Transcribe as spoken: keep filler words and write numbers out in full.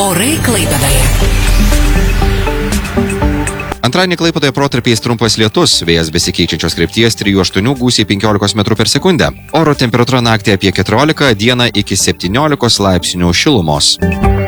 Orai Klaipėdoje. Antradienį Klaipėdoje protarpiais trumpas lietus, vėjas besikeičiančios krypties trijų aštuonių gūsiai penkiolikos metrų per sekundę. Oro temperatūra naktį apie keturiolika, dieną iki septyniolikos laipsnių šilumos.